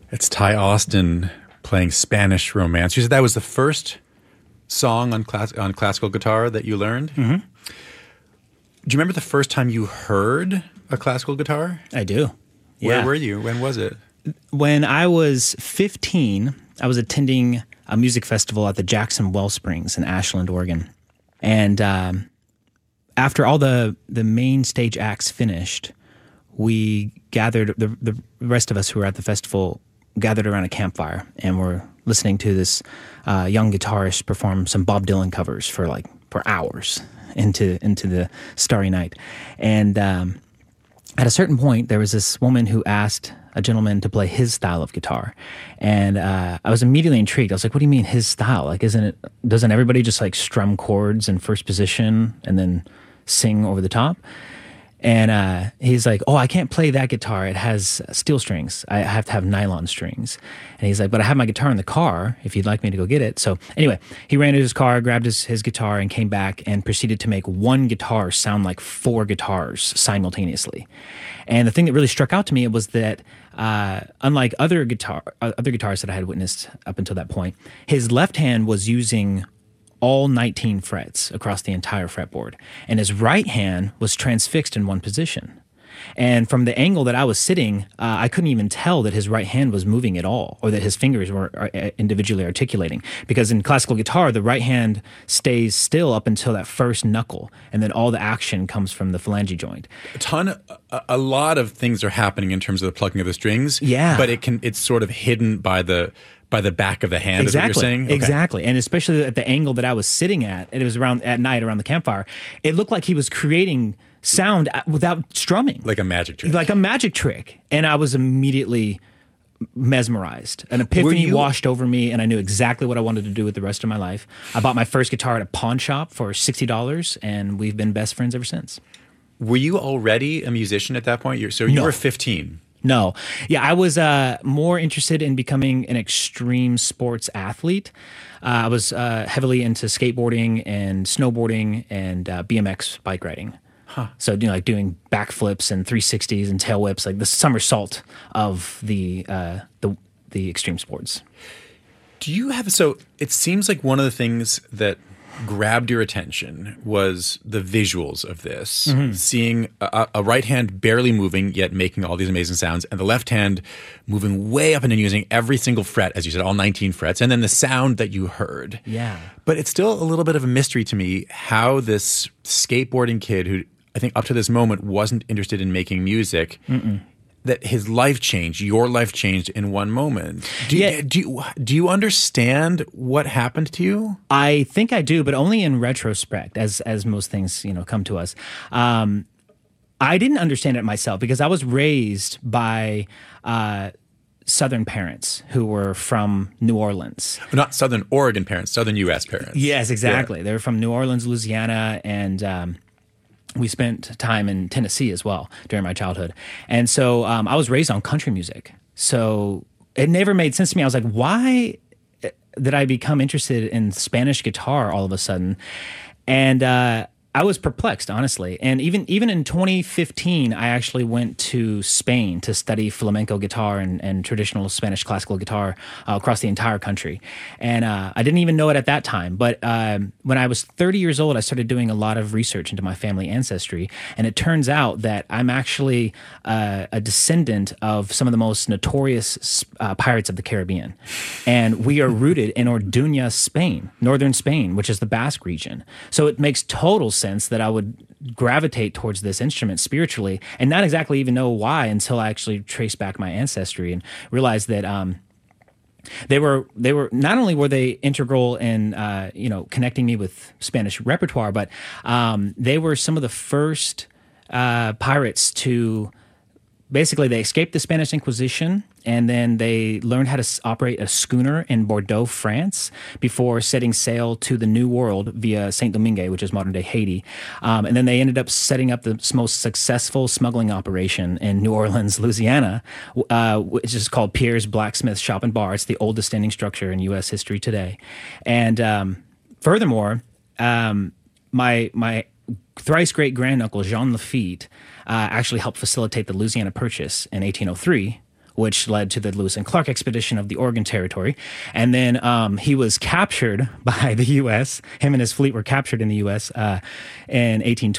It's Ty Austin playing Spanish Romance. You said that was the first song on classical guitar that you learned? Mm-hmm. Do you remember the first time you heard a classical guitar? I do. Where were you? When was it? When I was 15, I was attending a music festival at the Jackson Wellsprings in Ashland, Oregon. And after all the main stage acts finished, we gathered, the rest of us who were at the festival gathered around a campfire and were listening to this young guitarist perform some Bob Dylan covers for hours into the starry night. And at a certain point, there was this woman who asked a gentleman to play his style of guitar. And I was immediately intrigued. I was like, what do you mean his style? Like, doesn't everybody just like strum chords in first position and then sing over the top? And he's like, oh, I can't play that guitar. It has steel strings. I have to have nylon strings. And he's like, but I have my guitar in the car if you'd like me to go get it. So anyway, he ran to his car, grabbed his guitar, and came back and proceeded to make one guitar sound like four guitars simultaneously. And the thing that really struck out to me was that unlike other guitars that I had witnessed up until that point, his left hand was using all 19 frets across the entire fretboard, and his right hand was transfixed in one position. And from the angle that I was sitting, I couldn't even tell that his right hand was moving at all, or that his fingers were individually articulating. Because in classical guitar, the right hand stays still up until that first knuckle, and then all the action comes from the phalange joint. A lot of things are happening in terms of the plucking of the strings. Yeah, but it's sort of hidden by the back of the hand. Exactly. Is what you're saying? Okay. Exactly. And especially at the angle that I was sitting at, and it was at night around the campfire, it looked like he was creating sound without strumming. Like a magic trick. Like a magic trick. And I was immediately mesmerized. An epiphany washed over me, and I knew exactly what I wanted to do with the rest of my life. I bought my first guitar at a pawn shop for $60, and we've been best friends ever since. Were you already a musician at that point? You were 15. No. Yeah, I was more interested in becoming an extreme sports athlete. I was heavily into skateboarding and snowboarding and BMX bike riding. Huh. So, like doing backflips and 360s and tail whips, like the somersault of the extreme sports. So it seems like one of the things that grabbed your attention was the visuals of this, seeing a right hand barely moving yet making all these amazing sounds, and the left hand moving way up and using every single fret, as you said, all 19 frets, and then the sound that you heard. Yeah. But it's still a little bit of a mystery to me how this skateboarding kid, who I think up to this moment wasn't interested in making music, that his life changed, your life changed in one moment. Do you understand what happened to you? I think I do, but only in retrospect, as most things come to us. I didn't understand it myself because I was raised by Southern parents who were from New Orleans. Not Southern Oregon parents, Southern U.S. parents. Yes, exactly. Yeah. They were from New Orleans, Louisiana, and we spent time in Tennessee as well during my childhood. And so I was raised on country music. So it never made sense to me. I was like, why did I become interested in Spanish guitar all of a sudden? And I was perplexed, honestly. And even in 2015, I actually went to Spain to study flamenco guitar and traditional Spanish classical guitar across the entire country. And I didn't even know it at that time. But when I was 30 years old, I started doing a lot of research into my family ancestry. And it turns out that I'm actually a descendant of some of the most notorious pirates of the Caribbean. And we are rooted in Orduña, Spain, northern Spain, which is the Basque region. So it makes total sense that I would gravitate towards this instrument spiritually and not exactly even know why until I actually traced back my ancestry and realized that they were not only were they integral in connecting me with Spanish repertoire, but they were some of the first pirates to basically they escaped the Spanish Inquisition, and then they learned how to operate a schooner in Bordeaux, France, before setting sail to the New World via Saint-Domingue, which is modern-day Haiti. And then they ended up setting up the most successful smuggling operation in New Orleans, Louisiana, which is called Pierre's Blacksmith Shop and Bar. It's the oldest standing structure in U.S. history today. And furthermore, my thrice great-granduncle, Jean Lafitte, actually helped facilitate the Louisiana Purchase in 1803, which led to the Lewis and Clark expedition of the Oregon Territory. And then he was captured by the U.S. Him and his fleet were captured in the U.S. In 1820.